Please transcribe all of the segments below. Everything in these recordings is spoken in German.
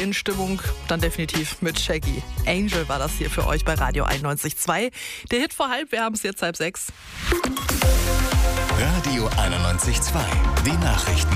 In Stimmung dann definitiv mit Shaggy. Angel war das hier für euch bei Radio 91.2. Der Hit vor halb, wir haben es jetzt 5:30. Radio 91.2, die Nachrichten.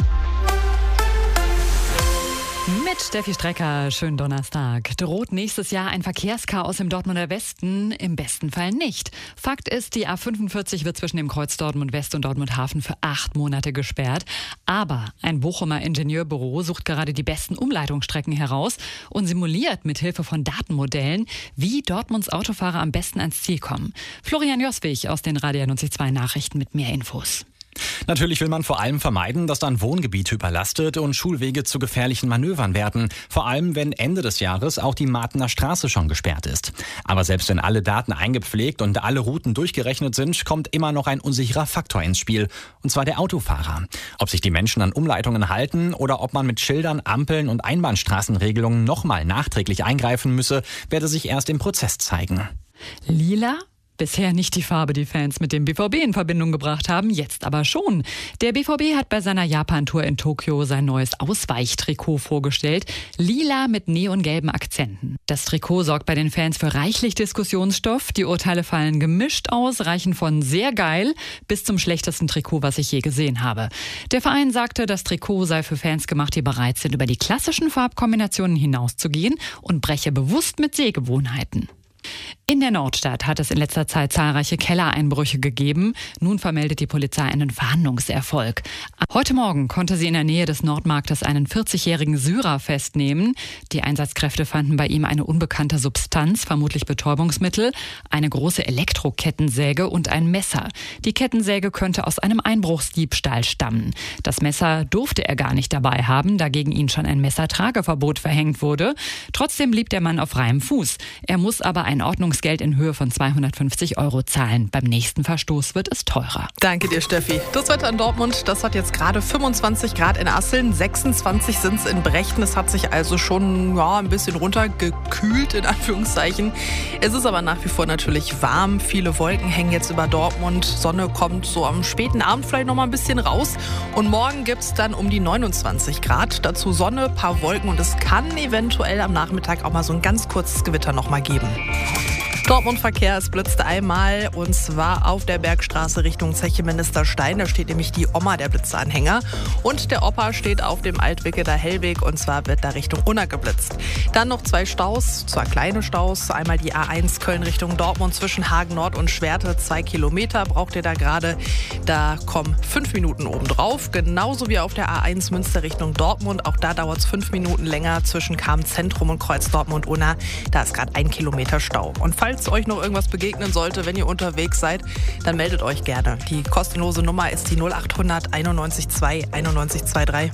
Mit Steffi Strecker, schönen Donnerstag. Droht nächstes Jahr ein Verkehrschaos im Dortmunder Westen? Im besten Fall nicht. Fakt ist, die A45 wird zwischen dem Kreuz Dortmund West und Dortmund Hafen für 8 Monate gesperrt. Aber ein Bochumer Ingenieurbüro sucht gerade die besten Umleitungsstrecken heraus und simuliert mit Hilfe von Datenmodellen, wie Dortmunds Autofahrer am besten ans Ziel kommen. Florian Joswig aus den Radio 91.2 Nachrichten mit mehr Infos. Natürlich will man vor allem vermeiden, dass dann Wohngebiete überlastet und Schulwege zu gefährlichen Manövern werden. Vor allem, wenn Ende des Jahres auch die Martener Straße schon gesperrt ist. Aber selbst wenn alle Daten eingepflegt und alle Routen durchgerechnet sind, kommt immer noch ein unsicherer Faktor ins Spiel. Und zwar der Autofahrer. Ob sich die Menschen an Umleitungen halten oder ob man mit Schildern, Ampeln und Einbahnstraßenregelungen nochmal nachträglich eingreifen müsse, werde sich erst im Prozess zeigen. Lila? Bisher nicht die Farbe, die Fans mit dem BVB in Verbindung gebracht haben, jetzt aber schon. Der BVB hat bei seiner Japan-Tour in Tokio sein neues Ausweichtrikot vorgestellt. Lila mit neongelben Akzenten. Das Trikot sorgt bei den Fans für reichlich Diskussionsstoff. Die Urteile fallen gemischt aus, reichen von sehr geil bis zum schlechtesten Trikot, was ich je gesehen habe. Der Verein sagte, das Trikot sei für Fans gemacht, die bereit sind, über die klassischen Farbkombinationen hinauszugehen und breche bewusst mit Sehgewohnheiten. In der Nordstadt hat es in letzter Zeit zahlreiche Kellereinbrüche gegeben. Nun vermeldet die Polizei einen Fahndungserfolg. Heute Morgen konnte sie in der Nähe des Nordmarktes einen 40-jährigen Syrer festnehmen. Die Einsatzkräfte fanden bei ihm eine unbekannte Substanz, vermutlich Betäubungsmittel, eine große Elektrokettensäge und ein Messer. Die Kettensäge könnte aus einem Einbruchsdiebstahl stammen. Das Messer durfte er gar nicht dabei haben, da gegen ihn schon ein Messertrageverbot verhängt wurde. Trotzdem blieb der Mann auf freiem Fuß. Er muss aber ein Ordnungsgeld in Höhe von 250 € zahlen. Beim nächsten Verstoß wird es teurer. Danke dir, Steffi. Das Wetter in Dortmund, das hat jetzt gerade 25 Grad in Asseln, 26 sind es in Brechten. Es hat sich also schon ein bisschen runtergekühlt, in Anführungszeichen. Es ist aber nach wie vor natürlich warm. Viele Wolken hängen jetzt über Dortmund. Sonne kommt so am späten Abend vielleicht noch mal ein bisschen raus. Und morgen gibt es dann um die 29 Grad. Dazu Sonne, paar Wolken und es kann eventuell am Nachmittag auch mal so ein ganz kurzes Gewitter noch mal geben. Dortmund-Verkehr, es blitzte einmal und zwar auf der Bergstraße Richtung Zeche-Ministerstein. Da steht nämlich die Oma, der Blitzeanhänger. Und der Opa steht auf dem Altwickeler Hellweg und zwar wird da Richtung Unna geblitzt. Dann noch 2 Staus, zwar kleine Staus. Einmal die A1 Köln Richtung Dortmund zwischen Hagen Nord und Schwerte. 2 Kilometer braucht ihr da gerade. Da kommen 5 Minuten obendrauf. Genauso wie auf der A1 Münster Richtung Dortmund. Auch da dauert es 5 Minuten länger zwischen Cham-Zentrum und Kreuz Dortmund-Unna. Da ist gerade 1 Kilometer Stau. Und falls euch noch irgendwas begegnen sollte, wenn ihr unterwegs seid, dann meldet euch gerne. Die kostenlose Nummer ist die 0800 91 2 91 23.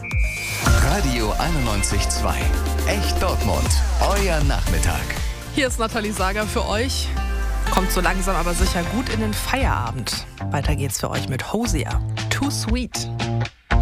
Radio 91.2, echt Dortmund, euer Nachmittag. Hier ist Nathalie Sager für euch. Kommt so langsam aber sicher gut in den Feierabend. Weiter geht's für euch mit Hosier. Too Sweet.